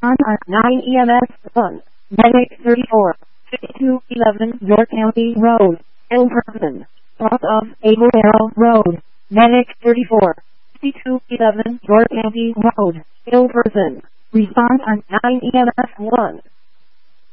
Response on 9 EMS 1. Medic 34. 5211 York County Road. Ill person. South of Able Arrow Road. Medic 34. 5211 York County Road. Ill person. Response on 9 EMS 1.